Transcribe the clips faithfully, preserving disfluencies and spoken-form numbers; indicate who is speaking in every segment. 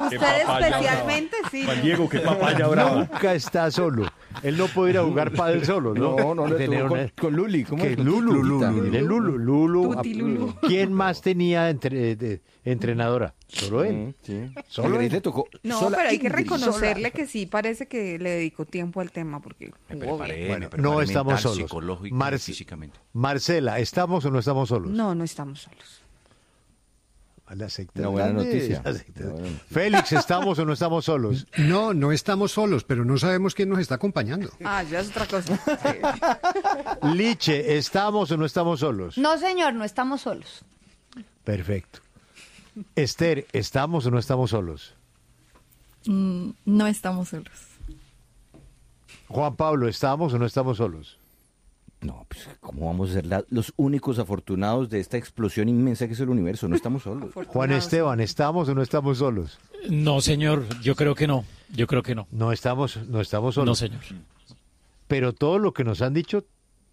Speaker 1: usted especialmente, sí.
Speaker 2: Juan Diego, qué papaya brava.
Speaker 3: Nunca está solo. Él no puede ir a jugar pádel solo, ¿no?
Speaker 4: No, no, no,
Speaker 3: Tener
Speaker 4: con,
Speaker 3: una-
Speaker 4: con Luli. ¿Cómo
Speaker 3: que
Speaker 4: es?
Speaker 3: Lulu,
Speaker 4: Lulita.
Speaker 3: Lulu, Lulu, Lulu.
Speaker 1: Tuti Lulu.
Speaker 3: ¿Quién más tenía entre- de- entrenadora? Solo él.
Speaker 4: Mm, sí.
Speaker 3: Solo
Speaker 4: Ingrid
Speaker 3: él.
Speaker 4: le tocó
Speaker 1: No,
Speaker 4: sola,
Speaker 1: pero hay que
Speaker 4: Ingrid,
Speaker 1: reconocerle
Speaker 4: sola.
Speaker 1: que sí parece que le dedicó tiempo al tema porque
Speaker 2: Me
Speaker 1: jugó
Speaker 2: preparé,
Speaker 1: bien.
Speaker 2: me preparé
Speaker 3: No estamos
Speaker 2: mental,
Speaker 3: solos.
Speaker 2: psicológico y
Speaker 3: Marce-
Speaker 2: físicamente.
Speaker 3: Marcela, ¿estamos o no estamos solos?
Speaker 1: No, no estamos solos.
Speaker 3: La secta
Speaker 4: Una buena
Speaker 3: grande,
Speaker 4: noticia.
Speaker 3: la secta-
Speaker 4: Una buena noticia.
Speaker 3: Félix, ¿estamos o no estamos solos?
Speaker 5: No, no estamos solos, pero no sabemos quién nos está acompañando.
Speaker 1: Ah, ya es otra cosa.
Speaker 3: Liche, ¿estamos o no estamos solos?
Speaker 6: No, señor, no estamos solos.
Speaker 3: Perfecto. Esther, ¿estamos o no estamos solos?
Speaker 7: Mm, no estamos solos.
Speaker 3: Juan Pablo, ¿estamos o no estamos solos?
Speaker 4: No, pues, ¿cómo vamos a ser la- los únicos afortunados de esta explosión inmensa que es el universo? No estamos solos.
Speaker 3: Juan Esteban, ¿estamos o no estamos solos?
Speaker 8: No, señor, yo creo que no. Yo creo que no.
Speaker 3: No estamos, no estamos solos.
Speaker 8: No, señor.
Speaker 3: Pero todo lo que nos han dicho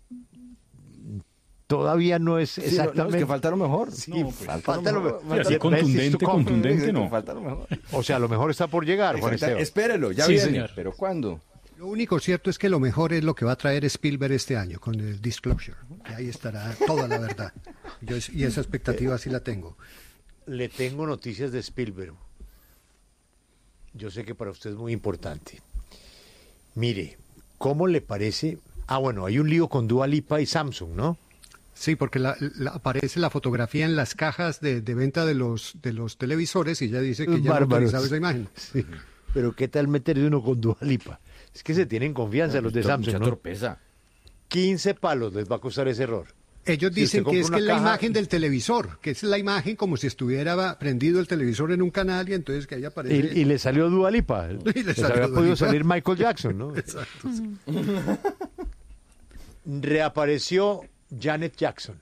Speaker 3: todavía no es
Speaker 4: Sí, no,
Speaker 3: exactamente.
Speaker 4: no, es que falta lo mejor.
Speaker 3: Sí,
Speaker 4: No,
Speaker 3: pues,
Speaker 4: falta,
Speaker 3: falta
Speaker 4: lo
Speaker 3: lo
Speaker 4: mejor.
Speaker 3: mejor.
Speaker 2: Sí, así
Speaker 3: Ves,
Speaker 2: contundente,
Speaker 3: esto con-
Speaker 2: contundente, no.
Speaker 4: Falta lo mejor.
Speaker 3: O sea, lo mejor está por llegar, Juan Esteban.
Speaker 4: Espérelo, ya
Speaker 8: Sí,
Speaker 4: viene.
Speaker 8: señor.
Speaker 4: ¿Pero cuándo?
Speaker 5: Lo único cierto es que lo mejor es lo que va a traer Spielberg este año con el Disclosure. Que ahí estará toda la verdad. Yo es- y esa expectativa sí la tengo.
Speaker 3: Le tengo noticias de Spielberg. Yo sé que para usted es muy importante. Mire, ¿cómo le parece? Ah, bueno, hay un lío con Dua Lipa y Samsung, ¿no?
Speaker 5: Sí, porque la- la- aparece la fotografía en las cajas de, de venta de los, de los televisores y ella dice que ya no
Speaker 3: Bárbaros.
Speaker 5: autorizaba esa imagen.
Speaker 3: Sí. Pero ¿qué tal meterse uno con Dua Lipa? Es que se tienen confianza los de
Speaker 4: Mucha
Speaker 3: Samsung, ¿no?
Speaker 4: torpeza.
Speaker 3: quince palos les va a costar ese error.
Speaker 5: Ellos
Speaker 3: Si
Speaker 5: dicen
Speaker 3: usted
Speaker 5: que
Speaker 3: compra
Speaker 5: es que
Speaker 3: una
Speaker 5: es la
Speaker 3: caja-
Speaker 5: imagen del televisor, que es la imagen como si estuviera prendido el televisor en un canal y entonces que ahí aparece.
Speaker 3: Y, y le salió Dua Lipa.
Speaker 5: Y le
Speaker 3: Les
Speaker 5: salió
Speaker 3: había
Speaker 5: Dua
Speaker 3: podido
Speaker 5: Lipa.
Speaker 3: salir Michael Jackson, ¿no?
Speaker 5: Exacto.
Speaker 3: Reapareció Janet Jackson.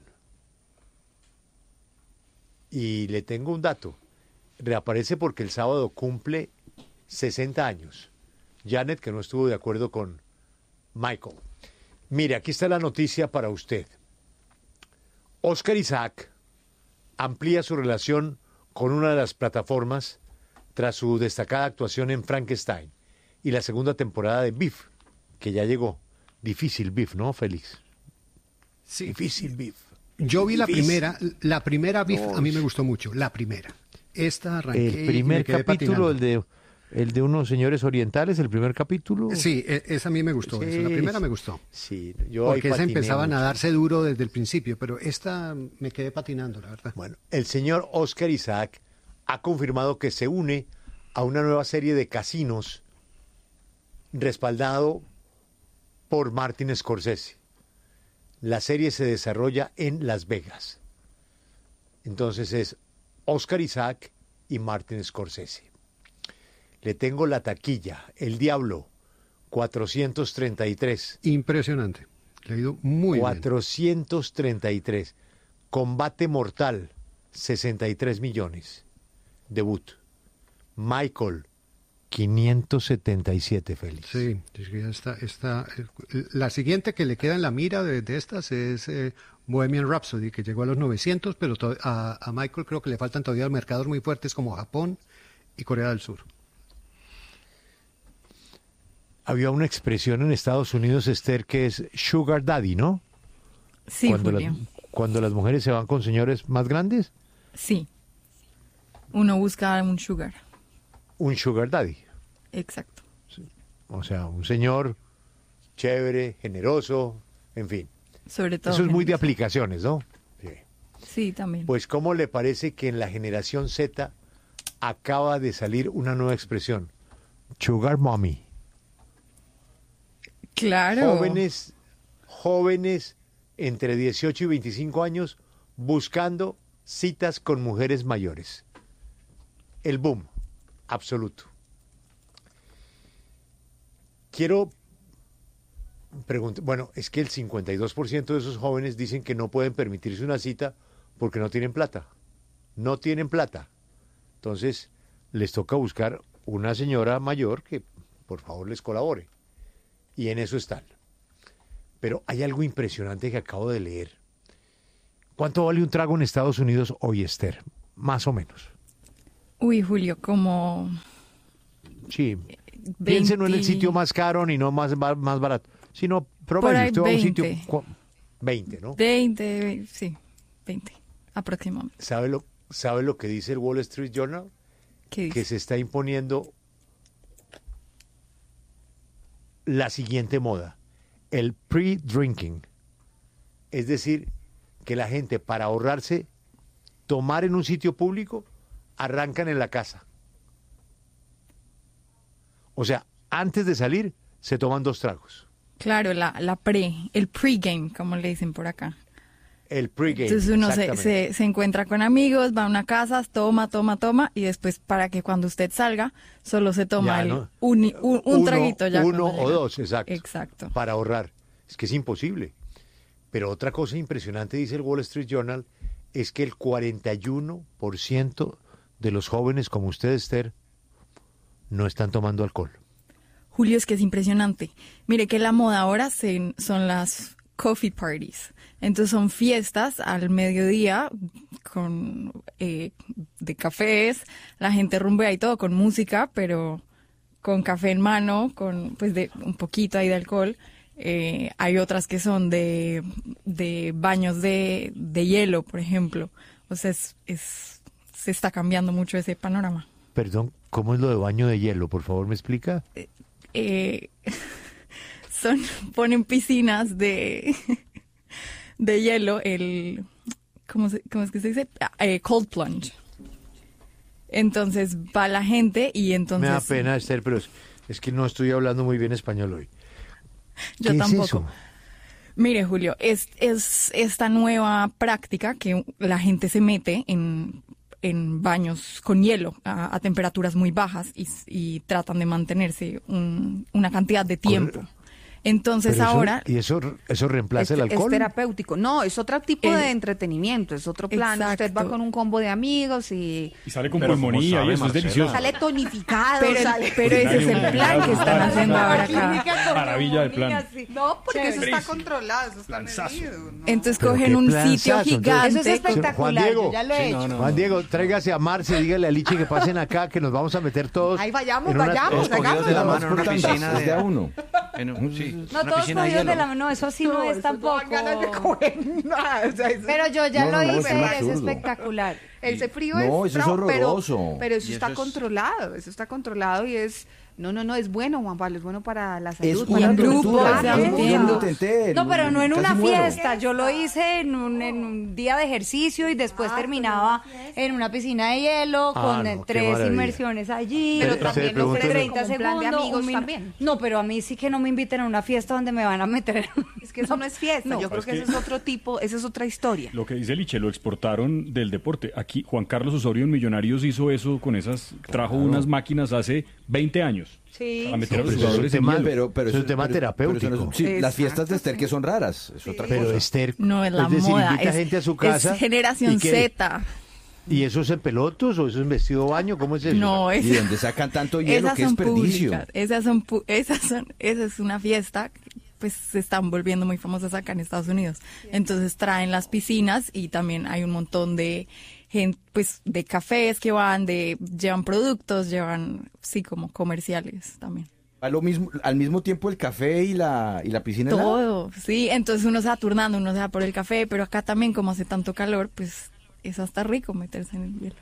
Speaker 3: Y le tengo un dato. Reaparece porque el sábado cumple sesenta años. Janet, que no estuvo de acuerdo con Michael. Mire, aquí está la noticia para usted. Oscar Isaac amplía su relación con una de las plataformas tras su destacada actuación en Frankenstein y la segunda temporada de Beef, que ya llegó. Difícil Beef, ¿no, Félix?
Speaker 5: Sí.
Speaker 3: Difícil Beef.
Speaker 5: Yo vi la
Speaker 3: Difícil.
Speaker 5: primera, la primera Beef a mí me gustó mucho, la primera. Esta arranqué
Speaker 3: El
Speaker 5: y
Speaker 3: primer
Speaker 5: me quedé
Speaker 3: capítulo,
Speaker 5: patinando.
Speaker 3: el de, el de unos señores orientales, el primer capítulo.
Speaker 5: Sí, e- esa a mí me gustó,
Speaker 3: Sí.
Speaker 5: esa, la primera me gustó.
Speaker 3: Sí, yo ahí
Speaker 5: Porque esa
Speaker 3: patiné
Speaker 5: empezaban a
Speaker 3: mucho.
Speaker 5: darse duro desde el principio, pero esta me quedé patinando, la verdad.
Speaker 3: Bueno, el señor Oscar Isaac ha confirmado que se une a una nueva serie de casinos respaldado por Martin Scorsese. La serie se desarrolla en Las Vegas. Entonces es Oscar Isaac y Martin Scorsese. Le tengo la taquilla, El Diablo, cuatrocientos treinta y tres.
Speaker 5: Impresionante. Le ha ido muy bien.
Speaker 3: cuatrocientos treinta y tres. Combate Mortal, sesenta y tres millones. Debut. Michael, quinientos setenta y siete, Félix.
Speaker 5: Sí, es que ya está, está, eh, la siguiente que le queda en la mira de, de estas es eh, Bohemian Rhapsody, que llegó a los novecientos, pero to- a, a Michael creo que le faltan todavía mercados muy fuertes como Japón y Corea del Sur.
Speaker 3: Había una expresión en Estados Unidos, Esther, que es Sugar Daddy, ¿no?
Speaker 7: Sí,
Speaker 3: cuando, las,
Speaker 7: Julio.
Speaker 3: cuando las mujeres se van con señores más grandes,
Speaker 7: Sí. Uno busca un sugar.
Speaker 3: un Sugar Daddy.
Speaker 7: Exacto.
Speaker 3: O sea, un señor chévere, generoso, en fin.
Speaker 7: Sobre todo.
Speaker 3: Eso es muy de
Speaker 7: generoso.
Speaker 3: aplicaciones, ¿no? Sí.
Speaker 7: Sí, también.
Speaker 3: Pues, ¿cómo le parece que en la generación Z acaba de salir una nueva expresión? Sugar Mommy.
Speaker 7: Claro.
Speaker 3: Jóvenes, jóvenes entre dieciocho y veinticinco años buscando citas con mujeres mayores. El boom absoluto. Quiero preguntar, bueno, es que el cincuenta y dos por ciento de esos jóvenes dicen que no pueden permitirse una cita porque no tienen plata. No tienen plata. Entonces, les toca buscar una señora mayor que por favor les colabore. Y en eso están. Pero hay algo impresionante que acabo de leer. ¿Cuánto vale un trago en Estados Unidos hoy, Esther? Más o menos.
Speaker 7: Uy, Julio, como
Speaker 3: Sí. Piense no en el
Speaker 7: veinte.
Speaker 3: sitio más caro ni no más, ba- más barato, sino
Speaker 7: Por
Speaker 3: promedio.
Speaker 7: ahí
Speaker 3: Usted va a un sitio
Speaker 7: veinte.
Speaker 3: cu- veinte, ¿no?
Speaker 7: veinte, sí, veinte aproximadamente.
Speaker 3: ¿Sabe lo, ¿Sabe lo que dice el Wall Street Journal?
Speaker 7: ¿Qué dice?
Speaker 3: Que se está imponiendo la siguiente moda, el pre-drinking. Es decir, que la gente para ahorrarse tomar en un sitio público, arrancan en la casa. O sea, antes de salir, se toman dos tragos.
Speaker 7: Claro, la, la pre, el pregame, como le dicen por acá.
Speaker 3: El pre-game.
Speaker 7: Entonces uno se,
Speaker 3: exactamente.
Speaker 7: se, se encuentra con amigos, va a una casa, toma, toma, toma, y después para que cuando usted salga, solo se toma
Speaker 3: Ya,
Speaker 7: el
Speaker 3: ¿no?
Speaker 7: uni- un, un
Speaker 3: Uno-
Speaker 7: traguito ya.
Speaker 3: Uno
Speaker 7: cuando
Speaker 3: o
Speaker 7: llega.
Speaker 3: dos, exacto.
Speaker 7: Exacto.
Speaker 3: Para ahorrar. Es que es imposible. Pero otra cosa impresionante, dice el Wall Street Journal, es que el cuarenta y uno por ciento de los jóvenes como usted, Esther, no están tomando alcohol.
Speaker 7: Julio, es que es impresionante. Mire que la moda ahora se- son las coffee parties. Entonces son fiestas al mediodía con eh, de cafés, la gente rumbea y todo con música, pero con café en mano, con pues de un poquito ahí de alcohol. Eh, hay otras que son de, de baños de, de hielo, por ejemplo. O sea, es, es, se está cambiando mucho ese panorama.
Speaker 3: Perdón, ¿cómo es lo de baño de hielo? Por favor, ¿me explica?
Speaker 7: Eh, son ponen piscinas de de hielo, el ¿cómo, se- cómo es que se dice? Ah, eh, cold plunge. Entonces va la gente y entonces
Speaker 3: Me da pena, Esther, pero es, es que no estoy hablando muy bien español hoy.
Speaker 7: yo
Speaker 3: ¿Qué es
Speaker 7: tampoco.
Speaker 3: eso?
Speaker 7: Mire, Julio, es, es esta nueva práctica que la gente se mete en, en baños con hielo a, a temperaturas muy bajas y, y tratan de mantenerse un- una cantidad de tiempo. Entonces
Speaker 3: Pero eso-
Speaker 7: ahora...
Speaker 3: ¿Y eso, eso reemplaza
Speaker 1: Es,
Speaker 3: el
Speaker 1: es
Speaker 3: alcohol?
Speaker 1: terapéutico. No, es otro tipo
Speaker 7: Eh,
Speaker 1: de entretenimiento, es otro plan. Usted va
Speaker 7: exacto.
Speaker 1: con un combo de amigos y
Speaker 2: Y sale con
Speaker 9: Pero ¿cómo
Speaker 2: pulmonía
Speaker 9: sabe,
Speaker 2: y eso es
Speaker 9: Marcela?
Speaker 2: delicioso.
Speaker 1: sale tonificado.
Speaker 7: Pero,
Speaker 1: sale...
Speaker 7: pero ese es el plan que están haciendo ahora acá.
Speaker 2: Maravilla de plan.
Speaker 1: No, porque eso está
Speaker 2: Chévere.
Speaker 1: controlado, eso está medido. ¿no?
Speaker 7: Entonces
Speaker 3: Pero
Speaker 7: cogen
Speaker 3: qué
Speaker 7: un
Speaker 3: planzazo,
Speaker 7: sitio
Speaker 3: entonces-
Speaker 7: gigante.
Speaker 6: Eso es espectacular,
Speaker 3: Juan Diego.
Speaker 6: yo ya lo he hecho.
Speaker 3: Juan Diego, tráigase a Marce, dígale a Lichi que pasen acá, que nos vamos a meter todos.
Speaker 1: Ahí vayamos,
Speaker 3: en una-
Speaker 1: vayamos,
Speaker 3: Todos
Speaker 9: cogidos de la
Speaker 1: hagámoslo.
Speaker 9: mano en una piscina
Speaker 4: Es de a
Speaker 9: de...
Speaker 4: uno.
Speaker 9: en un- sí,
Speaker 6: No,
Speaker 9: una
Speaker 6: todos
Speaker 9: piscina de
Speaker 6: cogidos de
Speaker 9: hielo.
Speaker 6: la mano, no, eso sí no, es
Speaker 1: eso
Speaker 6: tampoco.
Speaker 1: dan ganas de coger nada, o sea, eso-
Speaker 6: Pero yo ya
Speaker 4: No,
Speaker 6: lo
Speaker 4: no, no,
Speaker 6: hice
Speaker 4: es
Speaker 6: y
Speaker 4: un
Speaker 6: es
Speaker 4: absurdo.
Speaker 6: espectacular.
Speaker 1: Ese frío
Speaker 4: No,
Speaker 1: es,
Speaker 4: eso es
Speaker 1: bravo, pero-
Speaker 4: horroroso.
Speaker 1: Pero, eso
Speaker 9: Y
Speaker 1: está
Speaker 9: eso es-
Speaker 1: controlado, eso está controlado y es, no, no, no, es bueno, Juan Pablo, es bueno para la salud.
Speaker 4: Es
Speaker 1: para
Speaker 4: una
Speaker 7: en grupo,
Speaker 4: tortura.
Speaker 7: se
Speaker 4: Yo-
Speaker 7: van
Speaker 4: yo lo
Speaker 7: metiendo.
Speaker 4: intenté,
Speaker 6: No, pero no en
Speaker 4: casi
Speaker 6: una
Speaker 4: muero.
Speaker 6: fiesta. Yo lo hice en un, en un día de ejercicio y después
Speaker 1: Ah,
Speaker 6: terminaba en una piscina de hielo
Speaker 3: Ah,
Speaker 6: con
Speaker 3: no,
Speaker 6: eh,
Speaker 3: qué
Speaker 6: tres
Speaker 3: maravilla.
Speaker 6: inmersiones allí.
Speaker 3: Pero
Speaker 6: otro
Speaker 3: también
Speaker 6: tiempo
Speaker 3: lo
Speaker 6: de
Speaker 3: ofrecen
Speaker 6: treinta
Speaker 1: como un plan de
Speaker 6: segundos,
Speaker 1: amigos
Speaker 6: un min-
Speaker 1: también.
Speaker 6: No, pero a mí sí que no me inviten a una fiesta donde me van a meter.
Speaker 1: Es que eso no es fiesta,
Speaker 6: No.
Speaker 1: yo creo
Speaker 2: Es
Speaker 1: que
Speaker 2: que-
Speaker 1: ese es otro tipo, esa es otra historia.
Speaker 2: Lo que dice Liche, lo exportaron del deporte. Aquí Juan Carlos Osorio en Millonarios hizo eso con esas, trajo unas máquinas hace veinte años.
Speaker 1: Sí,
Speaker 2: A meter a los
Speaker 3: Pero eso es un
Speaker 2: jugadores en
Speaker 3: tema,
Speaker 2: hielo.
Speaker 4: Pero, pero
Speaker 3: eso es
Speaker 4: eso-
Speaker 3: un tema
Speaker 4: pero-
Speaker 3: terapéutico.
Speaker 4: pero eso no es- sí, las
Speaker 1: Exacto,
Speaker 4: fiestas de Esther
Speaker 1: sí.
Speaker 4: que son raras, es otra
Speaker 3: Pero
Speaker 4: cosa.
Speaker 3: Esther,
Speaker 7: No, es la
Speaker 3: es decir,
Speaker 7: moda.
Speaker 3: invita
Speaker 7: Es,
Speaker 3: gente a su casa.
Speaker 7: es generación
Speaker 3: ¿y qué?
Speaker 7: Z.
Speaker 3: ¿Y eso es en pelotos o eso es en vestido de baño? ¿Cómo es eso?
Speaker 7: No, es,
Speaker 4: ¿Y de dónde sacan tanto hielo?
Speaker 7: esas
Speaker 4: ¡Qué
Speaker 7: son
Speaker 4: desperdicio!
Speaker 7: públicas. Esas son, pu- esas son, esa es una fiesta que, pues se están volviendo muy famosas acá en Estados Unidos. Entonces traen las piscinas y también hay un montón de gente, pues de cafés que van, de llevan productos, llevan, sí, como comerciales también.
Speaker 4: A lo mismo, al mismo tiempo el café y la, y la piscina helada.
Speaker 7: Todo, sí. Entonces uno se va turnando, uno se va por el café, pero acá también como hace tanto calor, pues es hasta rico meterse en el hielo.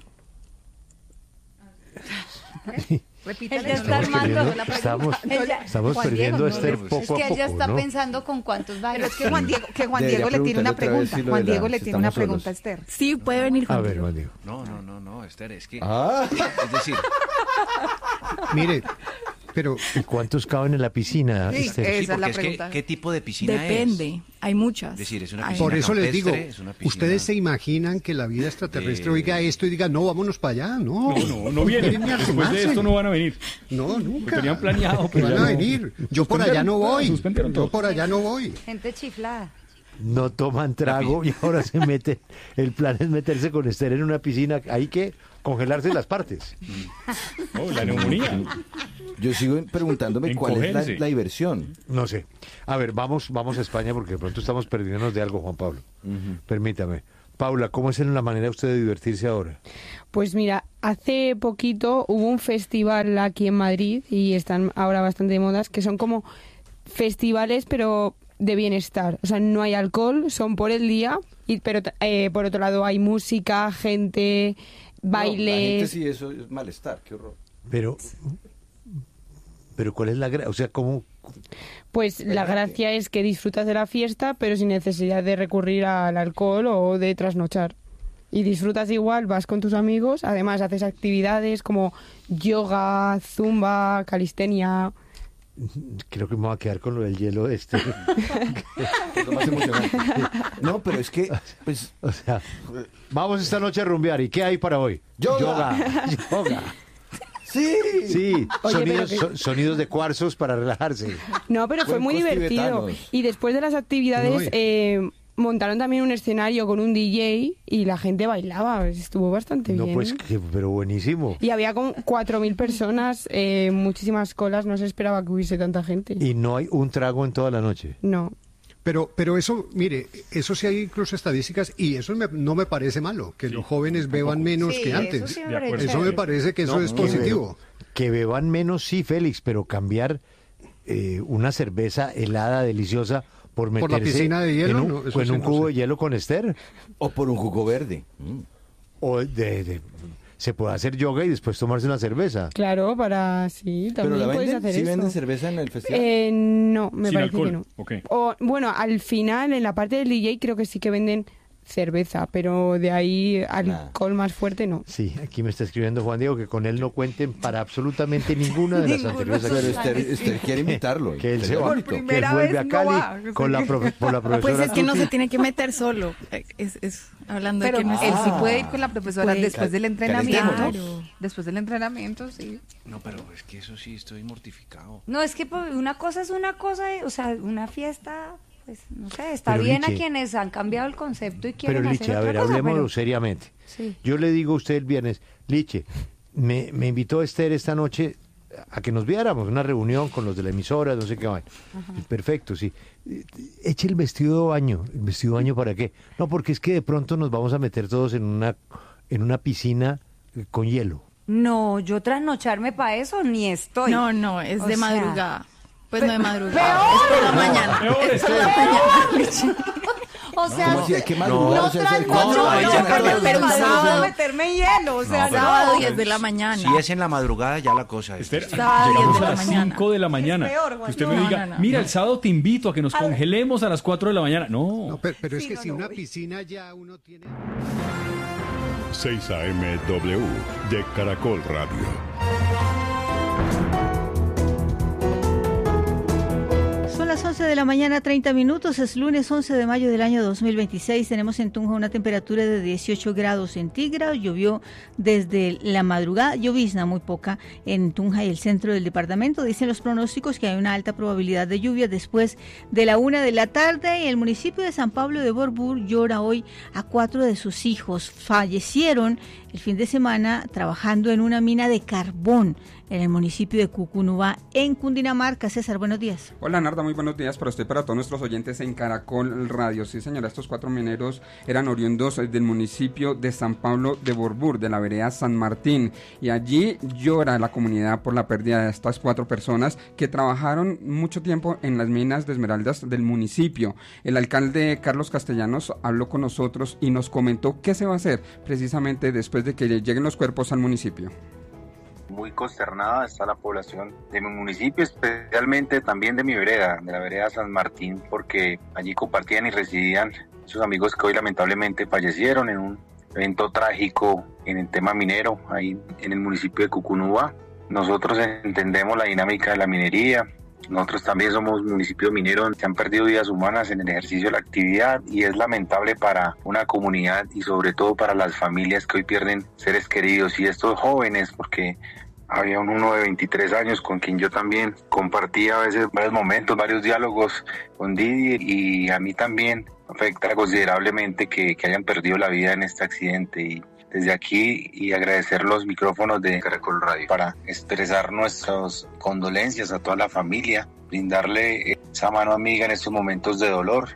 Speaker 1: Repítale,
Speaker 6: Él ya
Speaker 1: no
Speaker 6: está
Speaker 1: le-
Speaker 6: armando
Speaker 1: no la pregunta.
Speaker 3: Estamos,
Speaker 6: Él ya-
Speaker 3: estamos
Speaker 1: Juan
Speaker 3: perdiendo
Speaker 1: Diego,
Speaker 3: a
Speaker 1: no,
Speaker 3: Esther
Speaker 1: no,
Speaker 3: poco
Speaker 6: Es que
Speaker 3: a
Speaker 6: él ya
Speaker 3: poco,
Speaker 6: está
Speaker 3: ¿no?
Speaker 6: pensando con cuántos
Speaker 1: Pero
Speaker 6: baños.
Speaker 1: es que Juan Diego, que Juan
Speaker 4: Debería
Speaker 1: Diego le tiene una
Speaker 4: preguntarle otra vez
Speaker 1: pregunta.
Speaker 4: si lo
Speaker 1: Juan
Speaker 4: de la-
Speaker 1: Diego le
Speaker 4: si
Speaker 1: tiene una
Speaker 4: estamos
Speaker 1: pregunta a
Speaker 4: solos.
Speaker 1: Esther.
Speaker 7: Sí, puede venir
Speaker 3: A
Speaker 7: Juan
Speaker 3: ver,
Speaker 7: Diego.
Speaker 3: Juan Diego.
Speaker 9: No, no, no, no, Esther, es que...
Speaker 4: Ah,
Speaker 9: Es decir,
Speaker 5: Mire, pero
Speaker 3: ¿Y cuántos caben en la piscina,
Speaker 1: Sí,
Speaker 3: Esther?
Speaker 1: Esa
Speaker 9: sí,
Speaker 1: es la
Speaker 9: porque es que,
Speaker 1: pregunta.
Speaker 9: ¿qué tipo de piscina es?
Speaker 7: Depende, hay muchas.
Speaker 9: Es decir, es una
Speaker 7: Hay-
Speaker 9: piscina
Speaker 5: por eso les digo,
Speaker 9: campestre, es una piscina-
Speaker 5: ustedes se imaginan que la vida extraterrestre
Speaker 9: Eh,
Speaker 5: oiga esto y diga, no, vámonos para allá, no.
Speaker 2: No, no, no vienen.
Speaker 5: Quieren ir a
Speaker 2: Después de
Speaker 5: quemarse.
Speaker 2: esto no van a venir.
Speaker 5: No,
Speaker 2: Lo
Speaker 5: nunca.
Speaker 2: tenían planeado,
Speaker 5: Que
Speaker 2: pero
Speaker 5: van
Speaker 2: ya
Speaker 5: a
Speaker 2: no.
Speaker 5: venir. Yo por allá no voy.
Speaker 2: Suspendieron
Speaker 5: Yo
Speaker 2: todo.
Speaker 5: por allá no voy.
Speaker 6: Gente chiflada.
Speaker 3: No toman trago y ahora se meten. El plan es meterse con Esther en una piscina. Hay que congelarse las partes.
Speaker 2: Oh, la neumonía.
Speaker 4: yo sigo preguntándome cuál es la,
Speaker 2: Encogerse.
Speaker 4: la diversión.
Speaker 3: No sé. A ver, vamos, vamos a España porque de pronto estamos perdiéndonos de algo, Juan Pablo. Permítame. Paula, ¿cómo es la manera de usted de divertirse ahora?
Speaker 10: Pues mira, hace poquito hubo un festival aquí en Madrid y están ahora bastante de modas, que son como festivales pero de bienestar. O sea, no hay alcohol, son por el día, y, pero eh, por otro lado hay música, gente, bailes...
Speaker 4: No, la gente sí, eso es malestar, qué horror.
Speaker 3: Pero, pero ¿cuál es la gracia? O sea, ¿cómo...?
Speaker 10: Pues la gracia es que disfrutas de la fiesta, pero sin necesidad de recurrir al alcohol o de trasnochar. Y disfrutas igual, vas con tus amigos, además haces actividades como yoga, zumba, calistenia...
Speaker 3: Creo que me voy a quedar con lo del hielo este.
Speaker 4: Es lo más emocionante. No, pero es que, pues...
Speaker 3: O sea, vamos esta noche a rumbear. ¿Y qué hay para hoy?
Speaker 4: Yoga.
Speaker 3: Yoga. Yoga.
Speaker 4: Sí.
Speaker 3: Sí,
Speaker 10: Oye,
Speaker 3: sonidos,
Speaker 10: pero que-
Speaker 3: so- sonidos de cuarzos para relajarse.
Speaker 10: No, pero fue muy
Speaker 4: Cuencos
Speaker 10: divertido.
Speaker 4: tibetanos.
Speaker 10: Y después de las actividades
Speaker 5: Uy.
Speaker 10: eh, montaron también un escenario con un D J y la gente bailaba. Estuvo bastante
Speaker 3: No,
Speaker 10: bien.
Speaker 3: pues,
Speaker 10: ¿eh?
Speaker 3: que- pero buenísimo.
Speaker 10: Y había como cuatro mil personas, eh, muchísimas colas. No se esperaba que hubiese tanta gente.
Speaker 3: Y no hay un trago en toda la noche.
Speaker 10: No.
Speaker 5: Pero, pero eso, mire, eso sí hay incluso estadísticas y eso me- no me parece malo, que los jóvenes beban menos
Speaker 6: Sí,
Speaker 5: que
Speaker 6: eso
Speaker 5: antes.
Speaker 6: sí me
Speaker 2: De
Speaker 6: parece
Speaker 2: acuerdo.
Speaker 5: Eso me
Speaker 6: chévere.
Speaker 5: parece que eso
Speaker 3: No,
Speaker 5: es
Speaker 3: que
Speaker 5: positivo.
Speaker 3: be- Que beban menos, sí, Félix, pero cambiar eh, una cerveza helada, deliciosa, por
Speaker 5: Por
Speaker 3: meterse
Speaker 5: la piscina de hielo,
Speaker 3: en un,
Speaker 5: no, eso
Speaker 3: o en
Speaker 5: sí
Speaker 3: un
Speaker 5: no
Speaker 3: cubo
Speaker 5: sé.
Speaker 3: de hielo con Esther.
Speaker 4: O por un jugo verde. Mm.
Speaker 3: O de, de- se puede hacer yoga y después tomarse una cerveza.
Speaker 10: Claro, para... Sí,
Speaker 4: ¿Pero
Speaker 10: también
Speaker 4: la
Speaker 10: puedes
Speaker 4: venden?
Speaker 10: hacer
Speaker 4: ¿Sí
Speaker 10: eso.
Speaker 4: venden cerveza en el festival?
Speaker 10: Eh, no, me
Speaker 2: Sin
Speaker 10: parece
Speaker 2: alcohol,
Speaker 10: que no.
Speaker 2: ok.
Speaker 10: O, bueno, al final, en la parte del D J, creo que sí que venden cerveza, pero de ahí alcohol más fuerte no.
Speaker 3: Sí, aquí me está escribiendo Juan Diego que con él no cuenten para absolutamente ninguna de las
Speaker 6: Ninguno.
Speaker 3: anteriores
Speaker 4: Pero
Speaker 3: actividades.
Speaker 4: Esther, Esther quiere invitarlo.
Speaker 3: Que él se
Speaker 4: Sería
Speaker 3: va,
Speaker 4: bonito.
Speaker 3: que él
Speaker 1: Primera
Speaker 3: vuelve
Speaker 1: vez
Speaker 3: a
Speaker 1: no
Speaker 3: Cali
Speaker 1: va.
Speaker 3: con la, profe- con la profesora
Speaker 7: Pues es que no
Speaker 3: Tuti.
Speaker 7: se tiene que meter solo. Es, es hablando
Speaker 1: Pero
Speaker 7: de que no es...
Speaker 1: él sí
Speaker 4: Ah.
Speaker 1: puede ir con la profesora
Speaker 7: Puede.
Speaker 1: después del entrenamiento.
Speaker 7: Claro.
Speaker 1: Después del entrenamiento, sí.
Speaker 9: No, pero es que eso sí estoy mortificado.
Speaker 6: No, es que pues, una cosa es una cosa, eh, o sea, una fiesta, pues no sé, está
Speaker 3: Pero,
Speaker 6: bien
Speaker 3: Liche,
Speaker 6: a quienes han cambiado el concepto y quieren
Speaker 3: Pero
Speaker 6: hacer
Speaker 3: Liche, a
Speaker 6: otra
Speaker 3: ver,
Speaker 6: cosa,
Speaker 3: hablemoslo
Speaker 6: pero-
Speaker 3: seriamente.
Speaker 6: Sí.
Speaker 3: Yo le digo a usted el viernes, Liche, me, me invitó Esther esta noche a que nos viéramos, una reunión con los de la emisora, no sé qué vaina. Perfecto, sí. Eh, Eche el vestido de baño. ¿El vestido de baño para qué? No, porque es que de pronto nos vamos a meter todos en una, en una piscina eh, con hielo.
Speaker 6: No, yo trasnocharme para eso ni estoy.
Speaker 7: No, no, es
Speaker 6: O
Speaker 7: de
Speaker 6: sea,
Speaker 7: madrugada. Pues no de madrugada, es por la mañana.
Speaker 2: Peor,
Speaker 7: Es por
Speaker 2: Esther.
Speaker 7: la mañana.
Speaker 6: O sea,
Speaker 4: ¿Cómo
Speaker 6: no,
Speaker 4: así? Hay que
Speaker 6: no,
Speaker 4: madrugar, o sea, hacer
Speaker 6: trasnocho,
Speaker 4: cuatro
Speaker 6: no,
Speaker 4: de la
Speaker 6: no,
Speaker 4: mañana.
Speaker 6: pero, pero un
Speaker 7: Sábado.
Speaker 6: sábado meterme en hielo, o sea,
Speaker 9: No, pero-
Speaker 6: no.
Speaker 7: Sábado diez de la mañana.
Speaker 9: Si es en la madrugada, ya la cosa es.
Speaker 2: Esther,
Speaker 7: Sábado,
Speaker 2: llegamos
Speaker 7: diez de
Speaker 2: a
Speaker 7: la
Speaker 2: las
Speaker 7: mañana.
Speaker 2: cinco de la mañana.
Speaker 6: peor, Juan.
Speaker 2: Que usted me
Speaker 7: No,
Speaker 2: diga,
Speaker 7: no, no.
Speaker 2: mira, el sábado te invito a que nos congelemos a las cuatro de la mañana. No.
Speaker 5: No, pero, pero es
Speaker 6: Sí,
Speaker 5: que
Speaker 6: no,
Speaker 5: si
Speaker 6: no
Speaker 5: una
Speaker 6: voy.
Speaker 5: piscina ya uno tiene...
Speaker 11: seis A M W de Caracol Radio.
Speaker 12: Son las once de la mañana, treinta minutos, es lunes once de mayo del año dos mil veintiséis. Tenemos en Tunja una temperatura de dieciocho grados centígrados. Llovió desde la madrugada, llovizna muy poca en Tunja y el centro del departamento. Dicen los pronósticos que hay una alta probabilidad de lluvia después de la una de la tarde. El municipio de San Pablo de Borbur llora hoy a cuatro de sus hijos. Fallecieron el fin de semana trabajando en una mina de carbón en el municipio de Cucunubá, en Cundinamarca. César, buenos días.
Speaker 13: Hola Narda, muy buenos días para usted y para todos nuestros oyentes en Caracol Radio. Sí señora, estos cuatro mineros eran oriundos del municipio de San Pablo de Borbur, de la vereda San Martín, y allí llora la comunidad por la pérdida de estas cuatro personas que trabajaron mucho tiempo en las minas de esmeraldas del municipio. El alcalde Carlos Castellanos habló con nosotros y nos comentó qué se va a hacer precisamente después de que lleguen los cuerpos al municipio.
Speaker 14: Muy consternada está la población de mi municipio, especialmente también de mi vereda, de la vereda San Martín, porque allí compartían y residían sus amigos que hoy lamentablemente fallecieron en un evento trágico en el tema minero, ahí en el municipio de Cucunubá. Nosotros entendemos la dinámica de la minería. Nosotros también somos municipio minero donde se han perdido vidas humanas en el ejercicio de la actividad y es lamentable para una comunidad y sobre todo para las familias que hoy pierden seres queridos y estos jóvenes, porque había un uno de veintitrés años con quien yo también compartía a veces varios momentos, varios diálogos con Didi, y a mí también afecta considerablemente que, que hayan perdido la vida en este accidente. Y desde aquí y agradecer los micrófonos de Caracol Radio para expresar nuestras condolencias a toda la familia, brindarle esa mano amiga en estos momentos de dolor,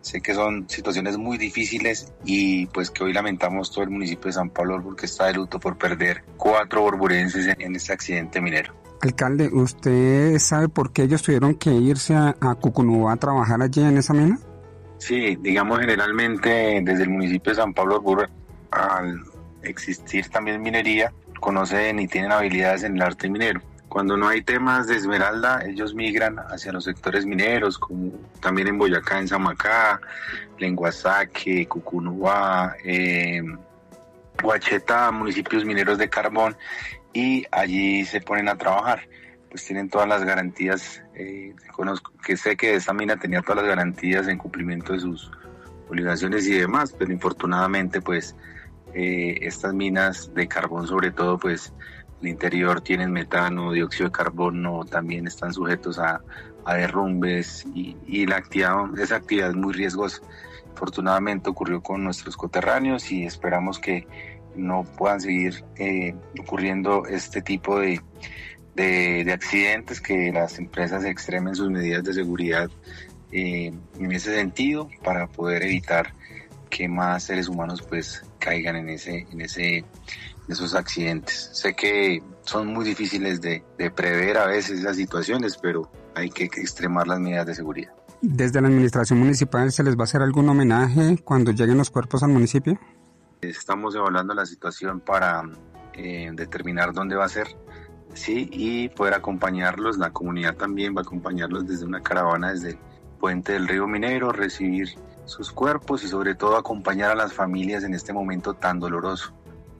Speaker 14: Sé que son situaciones muy difíciles y pues que hoy lamentamos todo el municipio de San Pablo porque está de luto por perder cuatro borburenses en, en este accidente minero.
Speaker 13: Alcalde, ¿usted sabe por qué ellos tuvieron que irse a, a Cucunúa a trabajar allí en esa mina?
Speaker 14: Sí, digamos generalmente desde el municipio de San Pablo Orbur, al existir también minería, conocen y tienen habilidades en el arte minero. Cuando no hay temas de esmeralda, ellos migran hacia los sectores mineros, como también en Boyacá, en Samacá, Lenguasaque, Cucunúa, eh, Huachetá, municipios mineros de carbón, y allí se ponen a trabajar. Pues tienen todas las garantías, eh, conozco, que sé que esta mina tenía todas las garantías en cumplimiento de sus obligaciones y demás, pero infortunadamente pues eh, estas minas de carbón sobre todo pues el interior tienen metano, dióxido de carbono, también están sujetos a, a derrumbes y, y la actividad, esa actividad es muy riesgosa. Afortunadamente ocurrió con nuestros coterráneos y esperamos que no puedan seguir eh, ocurriendo este tipo de, de, de accidentes, que las empresas extremen sus medidas de seguridad eh, en ese sentido para poder evitar que más seres humanos pues caigan en ese en ese esos accidentes. Sé que son muy difíciles de, de prever a veces esas situaciones, pero hay que extremar las medidas de seguridad.
Speaker 13: ¿Desde la administración municipal se les va a hacer algún homenaje cuando lleguen los cuerpos al municipio?
Speaker 14: Estamos evaluando la situación para eh, determinar dónde va a ser, sí, y poder acompañarlos. La comunidad también va a acompañarlos desde una caravana desde el puente del río Minero, recibir sus cuerpos y sobre todo acompañar a las familias en este momento tan doloroso.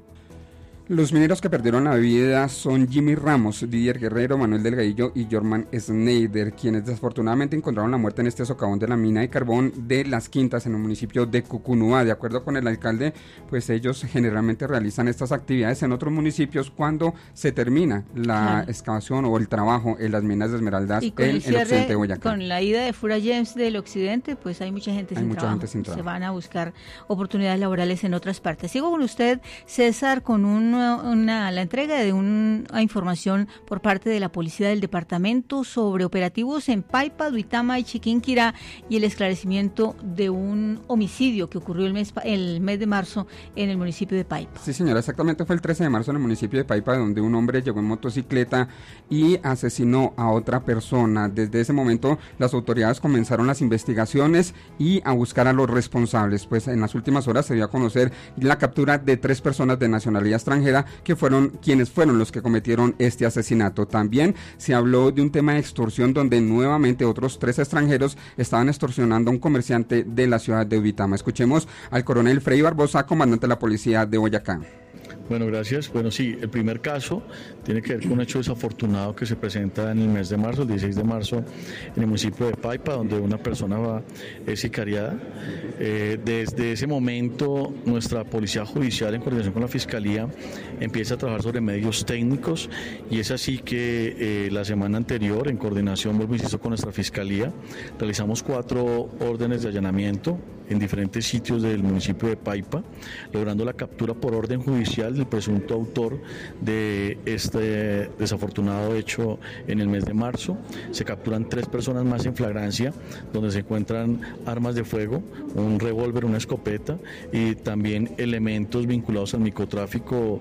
Speaker 13: Los mineros que perdieron la vida son Jimmy Ramos, Didier Guerrero, Manuel Delgadillo y Jorman Schneider, quienes desafortunadamente encontraron la muerte en este socavón de la mina de carbón de Las Quintas en el municipio de Cucunúa. De acuerdo con el alcalde, pues ellos generalmente realizan estas actividades en otros municipios cuando se termina la claro. excavación o el trabajo en las minas de esmeraldas en el, el occidente de Boyacá.
Speaker 12: Con la ida de Fura James del occidente, pues hay mucha gente,
Speaker 13: hay
Speaker 12: sin,
Speaker 13: mucha
Speaker 12: trabajo.
Speaker 13: gente sin trabajo.
Speaker 12: Se van a buscar oportunidades laborales en otras partes. Sigo con usted, César, con un Una, la entrega de una información por parte de la policía del departamento sobre operativos en Paipa, Duitama y Chiquinquirá y el esclarecimiento de un homicidio que ocurrió el mes, el mes de marzo en el municipio de Paipa.
Speaker 13: Sí, señora, exactamente fue el trece de marzo en el municipio de Paipa, donde un hombre llegó en motocicleta y asesinó a otra persona. Desde ese momento las autoridades comenzaron las investigaciones y a buscar a los responsables, pues en las últimas horas se dio a conocer la captura de tres personas de nacionalidad extranjera que fueron quienes fueron los que cometieron este asesinato. También se habló de un tema de extorsión donde nuevamente otros tres extranjeros estaban extorsionando a un comerciante de la ciudad de Duitama. Escuchemos al coronel Freddy Barbosa, comandante de la policía de Boyacá.
Speaker 15: Bueno, gracias. Bueno, sí, el primer caso tiene que ver con un hecho desafortunado que se presenta en el mes de marzo, el dieciséis de marzo, en el municipio de Paipa, donde una persona va, es sicariada. Eh, desde ese momento, nuestra policía judicial, en coordinación con la Fiscalía, empieza a trabajar sobre medios técnicos y es así que eh, la semana anterior, en coordinación, vuelvo insisto, con nuestra Fiscalía, realizamos cuatro órdenes de allanamiento en diferentes sitios del municipio de Paipa, logrando la captura por orden judicial del presunto autor de este desafortunado hecho en el mes de marzo. Se capturan tres personas más en flagrancia, donde se encuentran armas de fuego, un revólver, una escopeta y también elementos vinculados al microtráfico,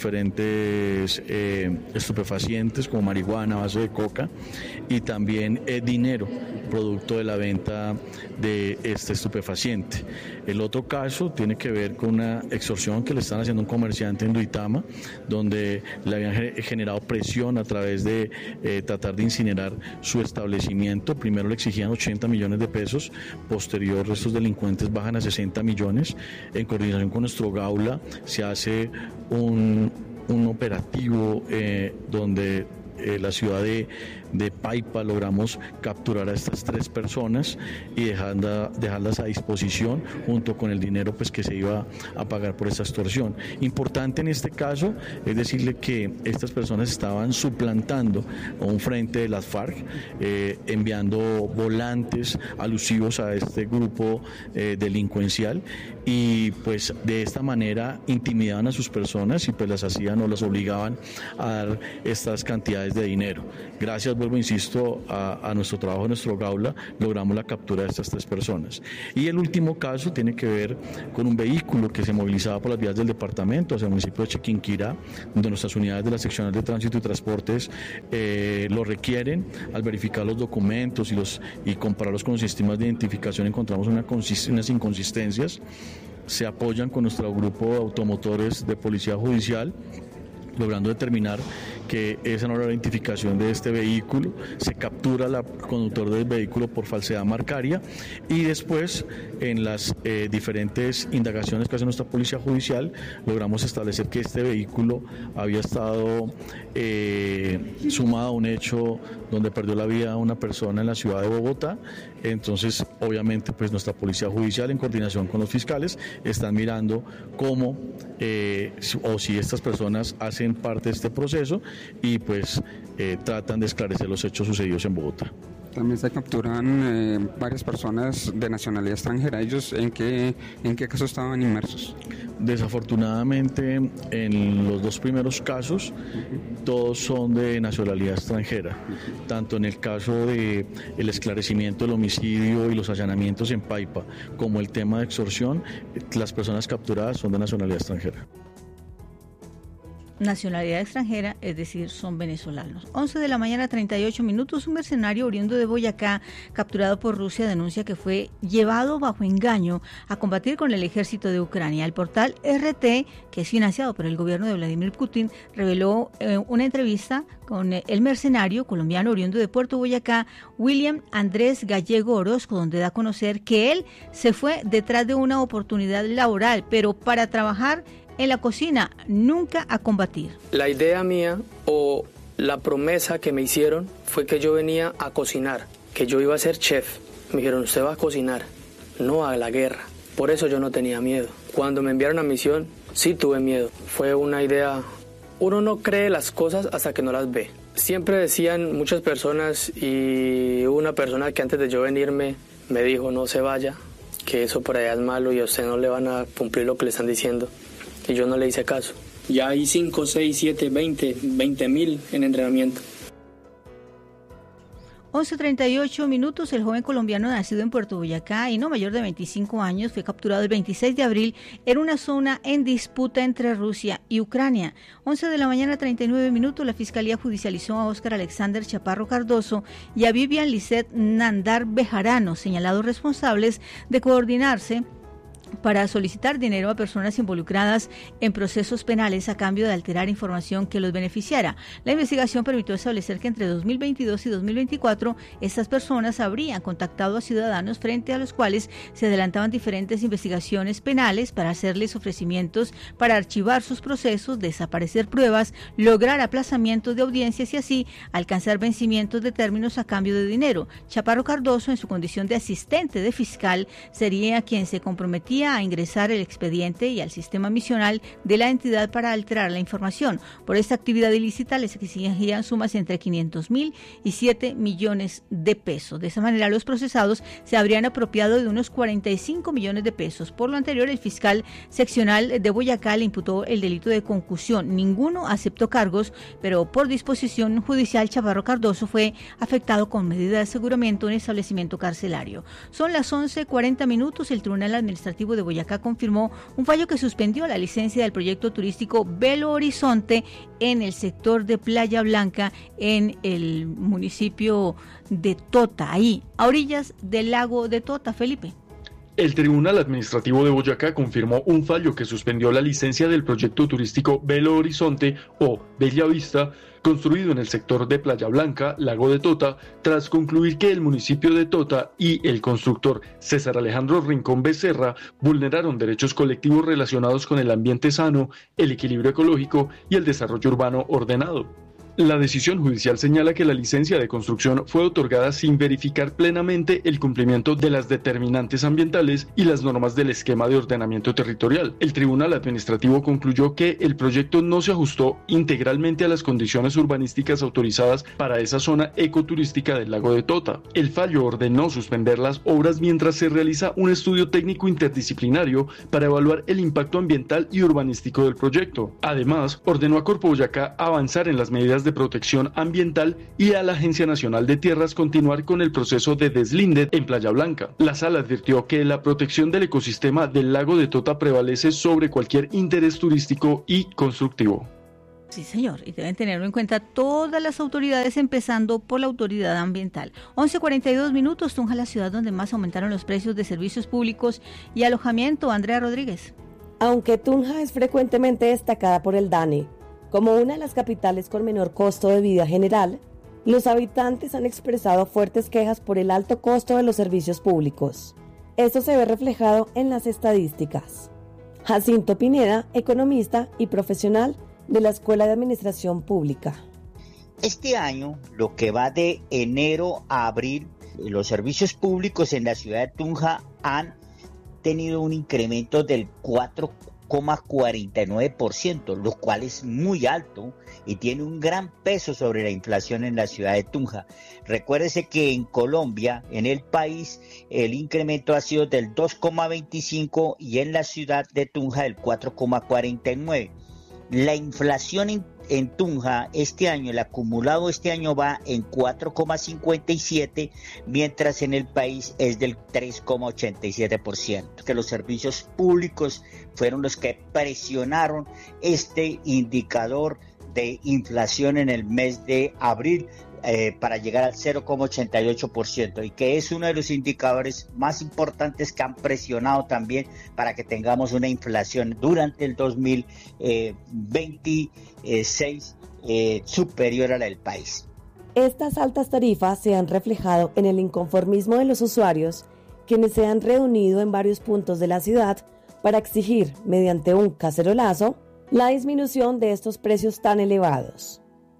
Speaker 15: diferentes eh, estupefacientes como marihuana, base de coca y también eh, dinero, producto de la venta de este estupefaciente. El otro caso tiene que ver con una extorsión que le están haciendo a un comerciante en Duitama, donde le habían generado presión a través de eh, tratar de incinerar su establecimiento. Primero le exigían ochenta millones de pesos, posterior estos delincuentes bajan a sesenta millones. En coordinación con nuestro Gaula se hace un, un operativo eh, donde eh, la ciudad de de Paipa logramos capturar a estas tres personas y dejarla, dejarlas a disposición junto con el dinero pues que se iba a pagar por esta extorsión. Importante en este caso es decirle que estas personas estaban suplantando a un frente de las FARC, eh, enviando volantes alusivos a este grupo eh, delincuencial y pues de esta manera intimidaban a sus personas y pues las hacían o las obligaban a dar estas cantidades cantidades de dinero. Gracias, vuelvo, insisto, a, a nuestro trabajo, a nuestro Gaula, logramos la captura de estas tres personas. Y el último caso tiene que ver con un vehículo que se movilizaba por las vías del departamento hacia el municipio de Chiquinquirá, donde nuestras unidades de la seccional de tránsito y transportes eh, lo requieren. Al verificar los documentos y, los, y compararlos con los sistemas de identificación, encontramos una consist- unas inconsistencias. Se apoyan con nuestro grupo de automotores de Policía Judicial, logrando determinar que esa no era la identificación de este vehículo. Se captura al conductor del vehículo por falsedad marcaria y después, en las eh, diferentes indagaciones que hace nuestra Policía Judicial, logramos establecer que este vehículo había estado eh, sumado a un hecho donde perdió la vida una persona en la ciudad de Bogotá. Entonces, obviamente, pues nuestra Policía Judicial, en coordinación con los fiscales, están mirando cómo eh, o si estas personas hacen parte de este proceso y pues eh, tratan de esclarecer los hechos sucedidos en Bogotá.
Speaker 13: También se capturan eh, varias personas de nacionalidad extranjera. ¿Ellos en qué, en qué caso estaban inmersos?
Speaker 15: Desafortunadamente, en los dos primeros casos, todos son de nacionalidad extranjera. Tanto en el caso de el esclarecimiento del homicidio y los allanamientos en Paipa, como el tema de extorsión, las personas capturadas son de nacionalidad extranjera.
Speaker 12: Nacionalidad extranjera, es decir, son venezolanos. once de la mañana, treinta y ocho minutos. Un mercenario oriundo de Boyacá, capturado por Rusia, denuncia que fue llevado bajo engaño a combatir con el ejército de Ucrania. El portal R T, que es financiado por el gobierno de Vladimir Putin, reveló eh, una entrevista con el mercenario colombiano oriundo de Puerto Boyacá, William Andrés Gallego Orozco, donde da a conocer que él se fue detrás de una oportunidad laboral, pero para trabajar en la cocina, nunca a combatir.
Speaker 16: La idea mía o la promesa que me hicieron fue que yo venía a cocinar, que yo iba a ser chef. Me dijeron, usted va a cocinar, no a la guerra. Por eso yo no tenía miedo. Cuando me enviaron a misión, sí tuve miedo. Fue una idea. Uno no cree las cosas hasta que no las ve. Siempre decían muchas personas, y una persona que antes de yo venirme me dijo, no se vaya, que eso por allá es malo y a usted no le van a cumplir lo que le están diciendo. Y yo no le hice caso. Ya hay cinco, seis, siete, veinte, veinte mil en entrenamiento.
Speaker 12: once treinta y ocho minutos. El joven colombiano nacido en Puerto Boyacá y no mayor de veinticinco años fue capturado el veintiséis de abril en una zona en disputa entre Rusia y Ucrania. once de la mañana, treinta y nueve minutos. La Fiscalía judicializó a Óscar Alexander Chaparro Cardoso y a Vivian Lisset Nandar Bejarano, señalados responsables de coordinarse para solicitar dinero a personas involucradas en procesos penales a cambio de alterar información que los beneficiara. La investigación permitió establecer que entre dos mil veintidós y dos mil veinticuatro estas personas habrían contactado a ciudadanos frente a los cuales se adelantaban diferentes investigaciones penales para hacerles ofrecimientos para archivar sus procesos, desaparecer pruebas, lograr aplazamientos de audiencias y así alcanzar vencimientos de términos a cambio de dinero. Chaparro Cardoso, en su condición de asistente de fiscal, sería quien se comprometía a ingresar el expediente y al sistema misional de la entidad para alterar la información. Por esta actividad ilícita les exigían sumas entre quinientos mil y siete millones de pesos. De esa manera, los procesados se habrían apropiado de unos cuarenta y cinco millones de pesos. Por lo anterior, el fiscal seccional de Boyacá le imputó el delito de concusión. Ninguno aceptó cargos, pero por disposición judicial, Chaparro Cardoso fue afectado con medida de aseguramiento en establecimiento carcelario. Son las once cuarenta minutos. El Tribunal Administrativo de Boyacá confirmó un fallo que suspendió la licencia del proyecto turístico Belo Horizonte en el sector de Playa Blanca, en el municipio de Tota, ahí, a orillas del lago de Tota. Felipe.
Speaker 17: El Tribunal Administrativo de Boyacá confirmó un fallo que suspendió la licencia del proyecto turístico Belo Horizonte o Bella Vista, construido en el sector de Playa Blanca, Lago de Tota, tras concluir que el municipio de Tota y el constructor César Alejandro Rincón Becerra vulneraron derechos colectivos relacionados con el ambiente sano, el equilibrio ecológico y el desarrollo urbano ordenado. La decisión judicial señala que la licencia de construcción fue otorgada sin verificar plenamente el cumplimiento de las determinantes ambientales y las normas del esquema de ordenamiento territorial. El Tribunal Administrativo concluyó que el proyecto no se ajustó integralmente a las condiciones urbanísticas autorizadas para esa zona ecoturística del lago de Tota. El fallo ordenó suspender las obras mientras se realiza un estudio técnico interdisciplinario para evaluar el impacto ambiental y urbanístico del proyecto. Además, ordenó a Corpo Boyacá avanzar en las medidas de protección ambiental y a la Agencia Nacional de Tierras continuar con el proceso de deslinde en Playa Blanca. La sala advirtió que la protección del ecosistema del lago de Tota prevalece sobre cualquier interés turístico y constructivo.
Speaker 12: Sí, señor, y deben tenerlo en cuenta todas las autoridades, empezando por la autoridad ambiental. once cuarenta y dos minutos, Tunja, la ciudad donde más aumentaron los precios de servicios públicos y alojamiento. Andrea Rodríguez.
Speaker 18: Aunque Tunja es frecuentemente destacada por el DANE como una de las capitales con menor costo de vida general, los habitantes han expresado fuertes quejas por el alto costo de los servicios públicos. Esto se ve reflejado en las estadísticas. Jacinto Pineda, economista y profesional de la Escuela de Administración Pública.
Speaker 19: Este año, lo que va de enero a abril, los servicios públicos en la ciudad de Tunja han tenido un incremento del cuatro coma cuarenta y nueve por ciento, lo cual es muy alto y tiene un gran peso sobre la inflación en la ciudad de Tunja. Recuérdese que en Colombia, en el país, el incremento ha sido del dos coma veinticinco y en la ciudad de Tunja el cuatro coma cuarenta y nueve. La inflación en, en Tunja este año, el acumulado este año va en cuatro coma cincuenta y siete, mientras en el país es del tres coma ochenta y siete por ciento. Que los servicios públicos fueron los que presionaron este indicador de inflación en el mes de abril eh, para llegar al cero coma ochenta y ocho por ciento, y que es uno de los indicadores más importantes que han presionado también para que tengamos una inflación durante el dos mil veintiséis eh, superior a la del país.
Speaker 18: Estas altas tarifas se han reflejado en el inconformismo de los usuarios, quienes se han reunido en varios puntos de la ciudad para exigir, mediante un cacerolazo, la disminución de estos precios tan elevados.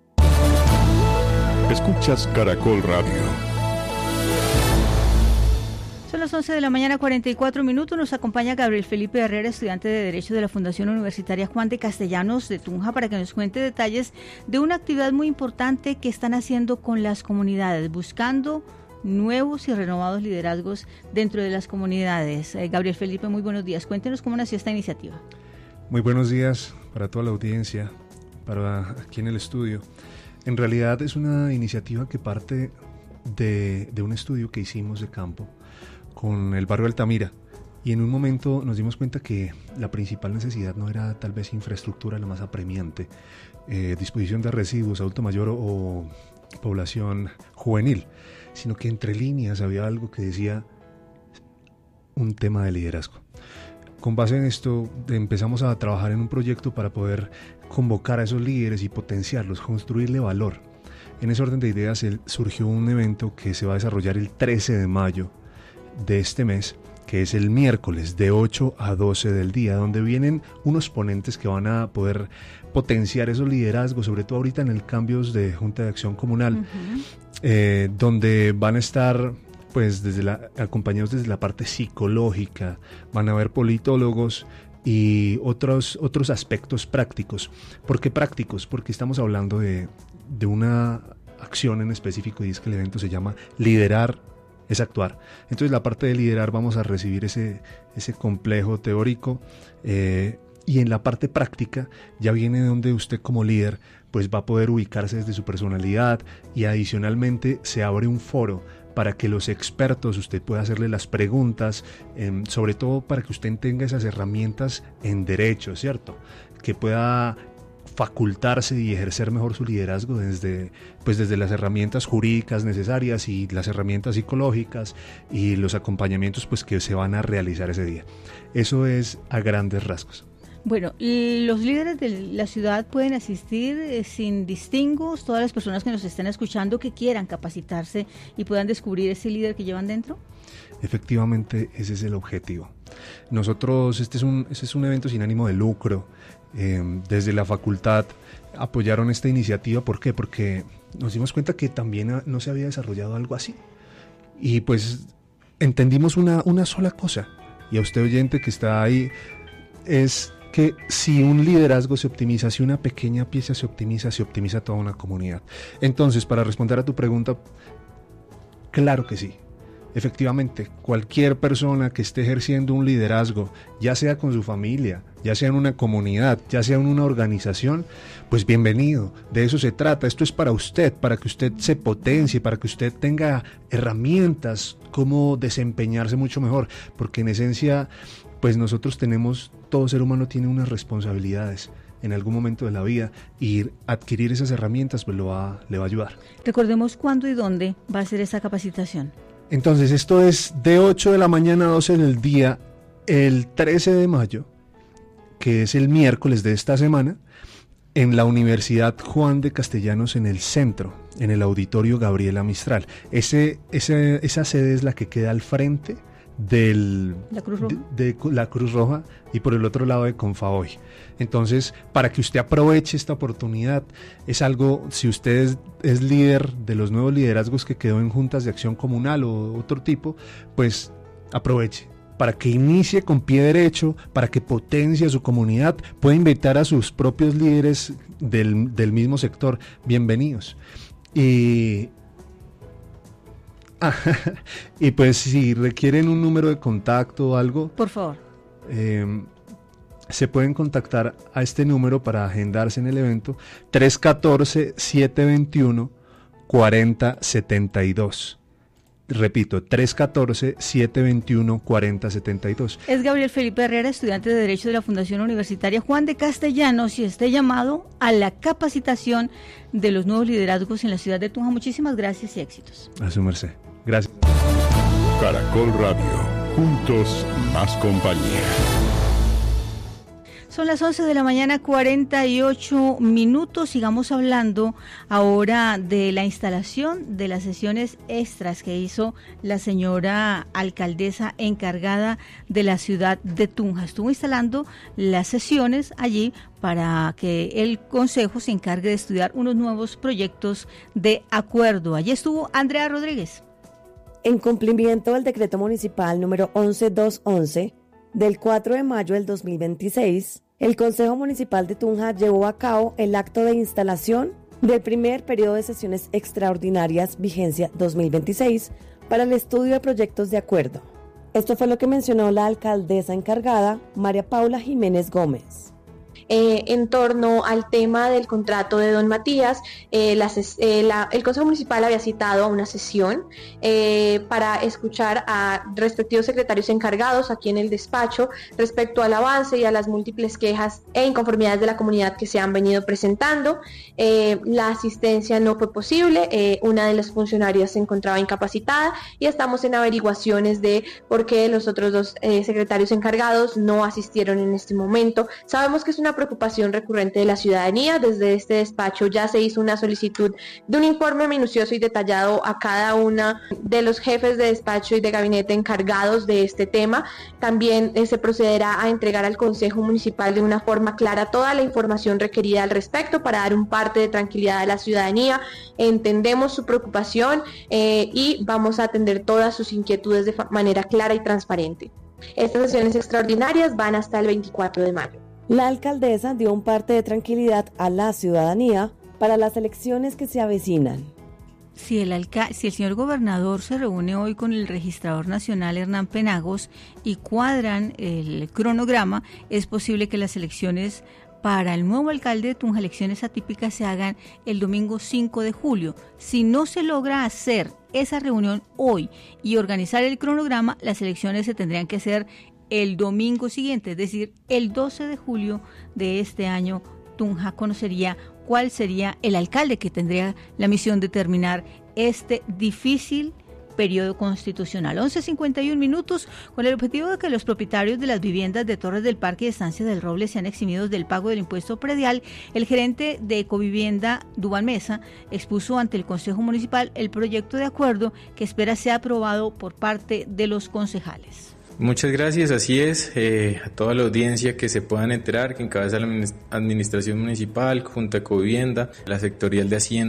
Speaker 11: Escuchas Caracol Radio.
Speaker 12: Son las once de la mañana, cuarenta y cuatro minutos. Nos acompaña Gabriel Felipe Herrera, estudiante de Derecho de la Fundación Universitaria Juan de Castellanos de Tunja, para que nos cuente detalles de una actividad muy importante que están haciendo con las comunidades, buscando nuevos y renovados liderazgos dentro de las comunidades. Eh, Gabriel Felipe, muy buenos días. Cuéntenos cómo nació esta iniciativa.
Speaker 20: Muy buenos días para toda la audiencia, para aquí en el estudio. En realidad es una iniciativa que parte de, de un estudio que hicimos de campo con el barrio Altamira, y en un momento nos dimos cuenta que la principal necesidad no era tal vez infraestructura la más apremiante, eh, disposición de residuos, adulto mayor o, o población juvenil, sino que entre líneas había algo que decía un tema de liderazgo. Con base en esto empezamos a trabajar en un proyecto para poder convocar a esos líderes y potenciarlos, construirle valor. En ese orden de ideas surgió un evento que se va a desarrollar el trece de mayo de este mes, que es el miércoles de ocho a doce del día, donde vienen unos ponentes que van a poder potenciar esos liderazgos, sobre todo ahorita en el cambios de Junta de Acción Comunal, uh-huh. eh, donde van a estar pues desde la, acompañados desde la parte psicológica, van a haber politólogos y otros, otros aspectos prácticos. ¿Por qué prácticos? Porque estamos hablando de, de una acción en específico, y es que el evento se llama Liderar es Actuar. Entonces la parte de liderar vamos a recibir ese, ese complejo teórico, eh, y en la parte práctica ya viene donde usted como líder pues va a poder ubicarse desde su personalidad, y adicionalmente se abre un foro para que los expertos, usted pueda hacerle las preguntas, eh, sobre todo para que usted tenga esas herramientas en derecho, ¿cierto? Que pueda facultarse y ejercer mejor su liderazgo desde, pues desde las herramientas jurídicas necesarias y las herramientas psicológicas y los acompañamientos pues que se van a realizar ese día. Eso es a grandes rasgos.
Speaker 12: Bueno, los líderes de la ciudad pueden asistir eh, sin distingos, todas las personas que nos estén escuchando que quieran capacitarse y puedan descubrir ese líder que llevan dentro.
Speaker 20: Efectivamente, ese es el objetivo. Nosotros, este es un, este es un evento sin ánimo de lucro. Eh, desde la facultad apoyaron esta iniciativa. ¿Por qué? Porque nos dimos cuenta que también no se había desarrollado algo así. Y pues entendimos una, una sola cosa, y a usted oyente que está ahí, es que si un liderazgo se optimiza, si una pequeña pieza se optimiza, se optimiza toda una comunidad. Entonces, para responder a tu pregunta, claro que sí. efectivamente, cualquier persona que esté ejerciendo un liderazgo, ya sea con su familia, ya sea en una comunidad, ya sea en una organización, pues bienvenido, de eso se trata. Esto es para usted, para que usted se potencie, para que usted tenga herramientas, cómo desempeñarse mucho mejor, porque en esencia, pues nosotros tenemos, todo ser humano tiene unas responsabilidades en algún momento de la vida, y adquirir esas herramientas pues lo va, le va a ayudar.
Speaker 12: Recordemos cuándo y dónde va a ser esa capacitación.
Speaker 20: Entonces, esto es de ocho de la mañana a doce del día, el trece de mayo, que es el miércoles de esta semana, en la Universidad Juan de Castellanos, en el centro, en el Auditorio Gabriela Mistral. Ese, ese, esa sede es la que queda al frente del,
Speaker 12: la Cruz Roja.
Speaker 20: De, de la Cruz Roja y por el otro lado de Confaboy. Entonces, para que usted aproveche esta oportunidad, es algo, si usted es, es líder de los nuevos liderazgos que quedó en juntas de acción comunal o otro tipo, pues aproveche para que inicie con pie derecho, para que potencie a su comunidad, puede invitar a sus propios líderes del, del mismo sector. Bienvenidos. Y y pues si requieren un número de contacto o algo,
Speaker 12: por favor,
Speaker 20: eh, se pueden contactar a este número para agendarse en el evento, tres uno cuatro, siete dos uno, cuatro cero siete dos. Repito, tres uno cuatro, siete dos uno, cuatro cero siete dos.
Speaker 12: Es Gabriel Felipe Herrera, estudiante de Derecho de la Fundación Universitaria Juan de Castellanos, y este llamado a la capacitación de los nuevos liderazgos en la ciudad de Tunja. Muchísimas gracias y éxitos.
Speaker 20: A su merced. Gracias.
Speaker 11: Caracol Radio. Juntos, más compañía.
Speaker 12: Son las once de la mañana, cuarenta y ocho minutos. Sigamos hablando ahora de la instalación de las sesiones extras que hizo la señora alcaldesa encargada de la ciudad de Tunja. Estuvo instalando las sesiones allí para que el consejo se encargue de estudiar unos nuevos proyectos de acuerdo. Allí estuvo Andrea Rodríguez.
Speaker 18: En cumplimiento del decreto municipal número once mil doscientos once del cuatro de mayo del dos mil veintiséis, el Consejo Municipal de Tunja llevó a cabo el acto de instalación del primer periodo de sesiones extraordinarias vigencia dos mil veintiséis para el estudio de proyectos de acuerdo. Esto fue lo que mencionó la alcaldesa encargada, María Paula Jiménez Gómez.
Speaker 21: Eh, en torno al tema del contrato de don Matías, eh, la, eh, la, el Consejo Municipal había citado a una sesión eh, para escuchar a respectivos secretarios encargados aquí en el despacho respecto al avance y a las múltiples quejas e inconformidades de la comunidad que se han venido presentando. Eh, la asistencia no fue posible, eh, una de las funcionarias se encontraba incapacitada y estamos en averiguaciones de por qué los otros dos eh, secretarios encargados no asistieron en este momento. Sabemos que es una preocupación recurrente de la ciudadanía. Desde este despacho ya se hizo una solicitud de un informe minucioso y detallado a cada una de los jefes de despacho y de gabinete encargados de este tema. También eh, se procederá a entregar al Consejo Municipal de una forma clara toda la información requerida al respecto para dar un parte de tranquilidad a la ciudadanía. Entendemos su preocupación eh, y vamos a atender todas sus inquietudes de manera clara y transparente. Estas sesiones extraordinarias van hasta el veinticuatro de mayo.
Speaker 18: La alcaldesa dio un parte de tranquilidad a la ciudadanía para las elecciones que se avecinan.
Speaker 12: Si el, alca- si el señor gobernador se reúne hoy con el registrador nacional Hernán Penagos y cuadran el cronograma, es posible que las elecciones para el nuevo alcalde de Tunja, elecciones atípicas, se hagan el domingo cinco de julio. Si no se logra hacer esa reunión hoy y organizar el cronograma, las elecciones se tendrían que hacer el domingo siguiente, es decir, el doce de julio de este año. Tunja conocería cuál sería el alcalde que tendría la misión de terminar este difícil periodo constitucional. once cincuenta y uno minutos, con el objetivo de que los propietarios de las viviendas de Torres del Parque y Estancia del Roble sean eximidos del pago del impuesto predial, el gerente de Ecovivienda, Duván Mesa, expuso ante el Consejo Municipal el proyecto de acuerdo que espera sea aprobado por parte de los concejales.
Speaker 22: Muchas gracias, así es, eh, a toda la audiencia que se puedan enterar que encabeza la Administración Municipal, Junta de Covivienda, la Sectorial de Hacienda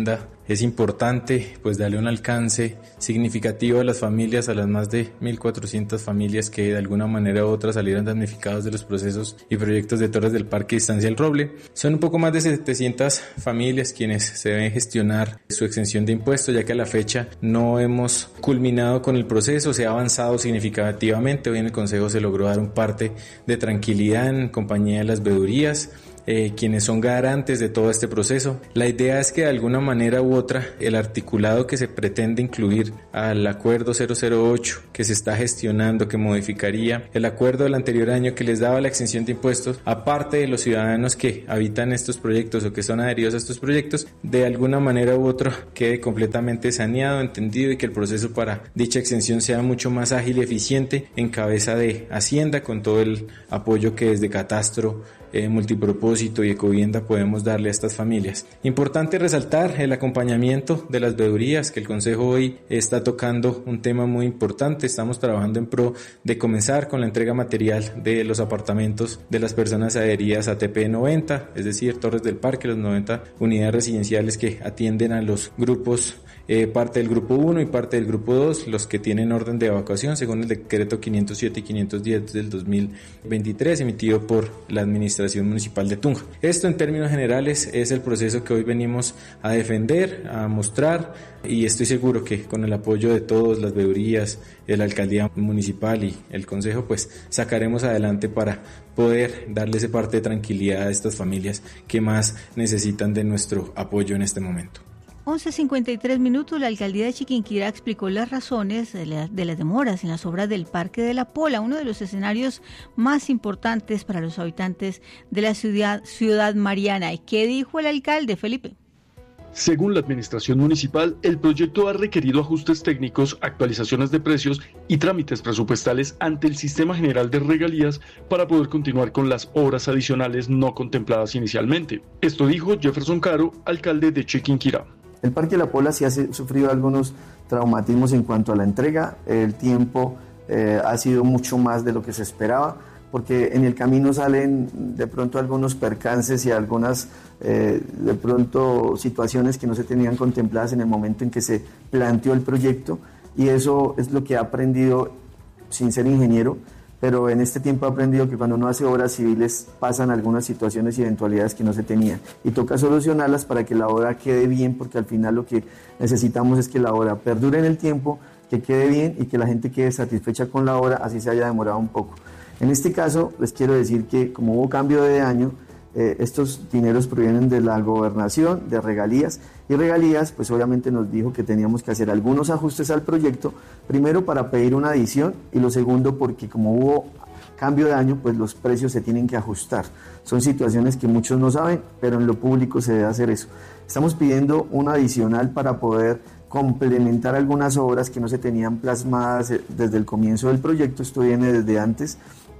Speaker 22: Es importante pues darle un alcance significativo a las familias, a las más de mil cuatrocientas familias que de alguna manera u otra salieron damnificados de los procesos y proyectos de Torres del Parque y Estancia El Roble. Son un poco más de setecientas familias quienes se deben gestionar su exención de impuestos, ya que a la fecha no hemos culminado con el proceso, se ha avanzado significativamente. Hoy en el Consejo se logró dar un parte de tranquilidad en compañía de las veedurías, Eh, quienes son garantes de todo este proceso. La idea es que de alguna manera u otra el articulado que se pretende incluir al acuerdo cero cero ocho que se está gestionando, que modificaría el acuerdo del anterior año que les daba la exención de impuestos, aparte de los ciudadanos que habitan estos proyectos o que son adheridos a estos proyectos, de alguna manera u otra quede completamente saneado, entendido, y que el proceso para dicha exención sea mucho más ágil y eficiente en cabeza de Hacienda, con todo el apoyo que desde Catastro, Eh, multipropósito y Ecovienda podemos darle a estas familias. Importante resaltar el acompañamiento de las veedurías, que el Consejo hoy está tocando un tema muy importante. Estamos trabajando en pro de comenzar con la entrega material de los apartamentos de las personas adheridas a T P noventa, es decir, Torres del Parque, los noventa unidades residenciales que atienden a los grupos, eh, parte del grupo uno y parte del grupo dos, los que tienen orden de evacuación según el decreto quinientos siete y quinientos diez del dos mil veintitrés emitido por la Administración Municipal de Tunja. Esto en términos generales es el proceso que hoy venimos a defender, a mostrar, y estoy seguro que con el apoyo de todas las veedurías, la alcaldía municipal y el consejo, pues sacaremos adelante para poder darle ese parte de tranquilidad a estas familias que más necesitan de nuestro apoyo en este momento.
Speaker 12: once cincuenta y tres minutos, la alcaldía de Chiquinquirá explicó las razones de, la, de las demoras en las obras del Parque de la Pola, uno de los escenarios más importantes para los habitantes de la ciudad, ciudad mariana. ¿Y qué dijo el alcalde, Felipe?
Speaker 17: Según la administración municipal, el proyecto ha requerido ajustes técnicos, actualizaciones de precios y trámites presupuestales ante el Sistema General de Regalías para poder continuar con las obras adicionales no contempladas inicialmente. Esto dijo Jefferson Caro, alcalde de Chiquinquirá.
Speaker 8: El Parque La Pola sí ha sufrido algunos traumatismos en cuanto a la entrega. El tiempo eh, ha sido mucho más de lo que se esperaba, porque en el camino salen de pronto algunos percances y algunas eh, de pronto situaciones que no se tenían contempladas en el momento en que se planteó el proyecto, y eso es lo que he aprendido sin ser ingeniero, pero en este tiempo he aprendido que cuando uno hace obras civiles pasan algunas situaciones y eventualidades que no se tenían y toca solucionarlas para que la obra quede bien, porque al final lo que necesitamos es que la obra perdure en el tiempo, que quede bien y que la gente quede satisfecha con la obra, así se haya demorado un poco. En este caso les quiero decir que como hubo cambio de año, eh, estos dineros provienen de la gobernación, de regalías, y regalías pues obviamente nos dijo que teníamos que hacer algunos ajustes al proyecto, primero para pedir una adición y lo segundo porque como hubo cambio de año pues los precios se tienen que ajustar. Son situaciones que muchos no saben, pero en lo público se debe hacer eso. Estamos pidiendo un adicional para poder complementar algunas obras que no se tenían plasmadas desde el comienzo del proyecto, esto viene desde antes,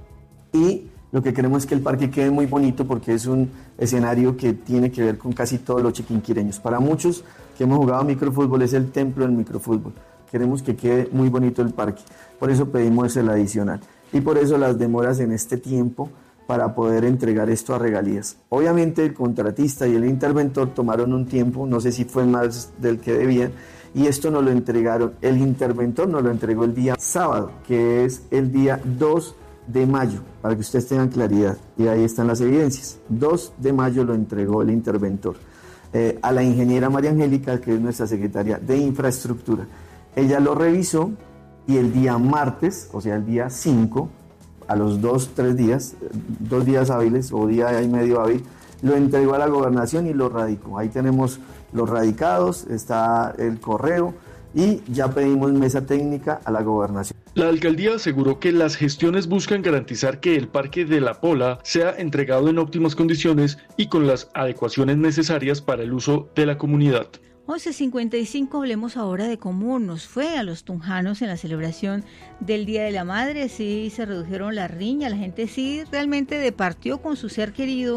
Speaker 8: y lo que queremos es que el parque quede muy bonito porque es un escenario que tiene que ver con casi todos los chiquinquireños. Para muchos que hemos jugado microfútbol es el templo del microfútbol. Queremos que quede muy bonito el parque, por eso pedimos el adicional y por eso las demoras en este tiempo para poder entregar esto a regalías. Obviamente el contratista y el interventor tomaron un tiempo, no sé si fue más del que debían, y esto nos lo entregaron, el interventor nos lo entregó el día sábado, que es el día dos de mayo, para que ustedes tengan claridad, y ahí están las evidencias. dos de mayo lo entregó el interventor eh, a la ingeniera María Angélica, que es nuestra secretaria de infraestructura. Ella lo revisó y el día martes, o sea el día cinco, a los dos, tres días, dos días hábiles o día y medio hábil, lo entregó a la gobernación y lo radicó. Ahí tenemos los radicados, está el correo y ya pedimos mesa técnica a la gobernación.
Speaker 17: La alcaldía aseguró que las gestiones buscan garantizar que el Parque de la Pola sea entregado en óptimas condiciones y con las adecuaciones necesarias para el uso de la comunidad.
Speaker 12: once cincuenta y cinco, hablemos ahora de cómo nos fue a los tunjanos en la celebración del Día de la Madre. Sí se redujeron las riñas, la gente sí realmente departió con su ser querido,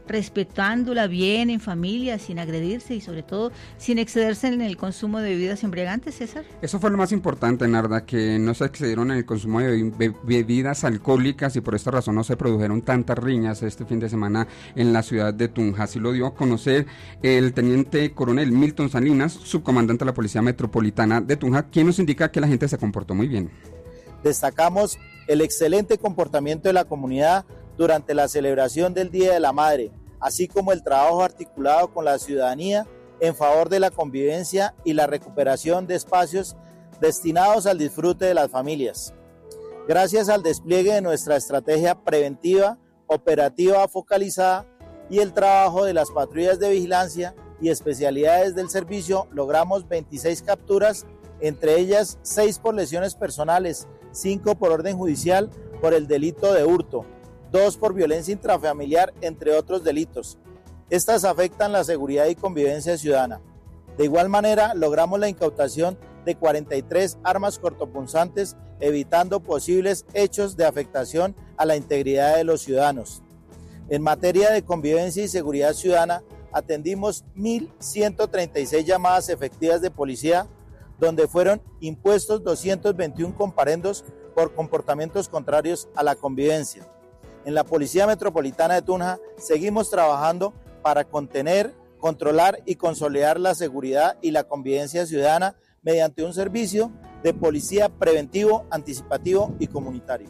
Speaker 12: respetándola bien en familia, sin agredirse y sobre todo sin excederse en el consumo de bebidas embriagantes, César?
Speaker 13: Eso fue lo más importante, Narda, que no se excedieron en el consumo de be- bebidas alcohólicas y por esta razón no se produjeron tantas riñas este fin de semana en la ciudad de Tunja. Así lo dio a conocer el teniente coronel Milton Salinas, subcomandante de la Policía Metropolitana de Tunja, quien nos indica que la gente se comportó muy bien.
Speaker 1: Destacamos el excelente comportamiento de la comunidad durante la celebración del Día de la Madre, así como el trabajo articulado con la ciudadanía en favor de la convivencia y la recuperación de espacios destinados al disfrute de las familias. Gracias al despliegue de nuestra estrategia preventiva, operativa focalizada y el trabajo de las patrullas de vigilancia y especialidades del servicio, logramos veintiséis capturas, entre ellas seis por lesiones personales, cinco por orden judicial por el delito de hurto, dos por violencia intrafamiliar, entre otros delitos. Estas afectan la seguridad y convivencia ciudadana. De igual manera, logramos la incautación de cuarenta y tres armas cortopunzantes, evitando posibles hechos de afectación a la integridad de los ciudadanos. En materia de convivencia y seguridad ciudadana, atendimos mil ciento treinta y seis llamadas efectivas de policía, donde fueron impuestos doscientos veintiuno comparendos por comportamientos contrarios a la convivencia. En la Policía Metropolitana de Tunja seguimos trabajando para contener, controlar y consolidar la seguridad y la convivencia ciudadana mediante un servicio de policía preventivo, anticipativo y comunitario.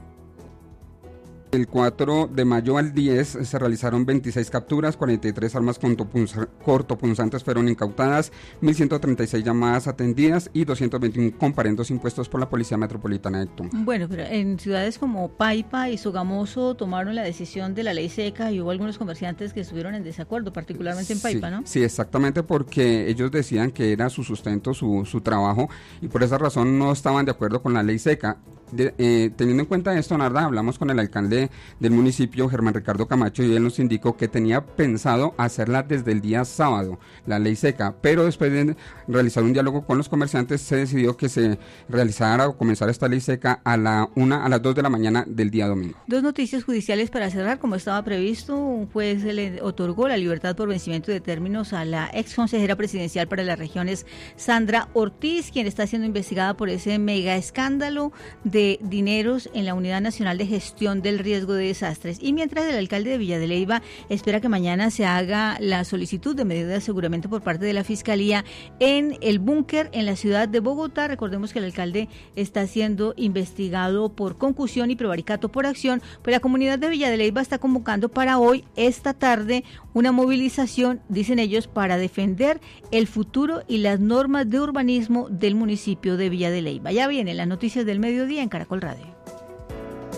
Speaker 13: El cuatro de mayo al diez se realizaron veintiséis capturas, cuarenta y tres armas cortopunzantes fueron incautadas, mil ciento treinta y seis llamadas atendidas y doscientos veintiuno comparendos impuestos por la Policía Metropolitana de Tunja.
Speaker 12: Bueno, pero en ciudades como Paipa y Sogamoso tomaron la decisión de la ley seca y hubo algunos comerciantes que estuvieron en desacuerdo, particularmente en Paipa,
Speaker 13: sí,
Speaker 12: ¿no?
Speaker 13: Sí, exactamente, porque ellos decían que era su sustento, su, su trabajo, y por esa razón no estaban de acuerdo con la ley seca. De, eh, teniendo en cuenta esto, Narda, hablamos con el alcalde del municipio, Germán Ricardo Camacho, y él nos indicó que tenía pensado hacerla desde el día sábado, la ley seca, pero después de realizar un diálogo con los comerciantes se decidió que se realizara o comenzara esta ley seca a la una, a las dos de la mañana del día domingo.
Speaker 12: Dos noticias judiciales para cerrar. Como estaba previsto, un juez le otorgó la libertad por vencimiento de términos a la ex consejera presidencial para las regiones, Sandra Ortiz, quien está siendo investigada por ese mega escándalo de de dineros en la Unidad Nacional de Gestión del Riesgo de Desastres. Y mientras el alcalde de Villa de Leyva espera que mañana se haga la solicitud de medida de aseguramiento por parte de la Fiscalía en el búnker en la ciudad de Bogotá. Recordemos que el alcalde está siendo investigado por concusión y prevaricato por acción, pues la comunidad de Villa de Leyva está convocando para hoy, esta tarde, una movilización, dicen ellos, para defender el futuro y las normas de urbanismo del municipio de Villa de Leyva. Ya vienen las noticias del mediodía en Caracol Radio.